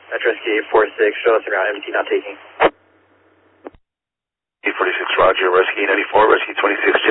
Metro Rescue 846, show us around MT not taking. 846, roger, Rescue 94, Rescue 26,